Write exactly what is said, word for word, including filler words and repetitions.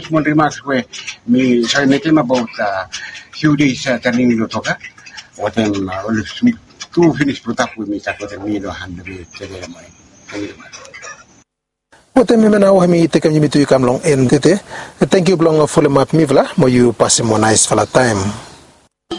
small remarks where me sorry make him about a few days uh, turning into talker. What them uh, two finish put up with me that what me no hand me today my. What them me now me take me to come long and tete. Thank you long for the map mivla mo you pass mo nice for the time.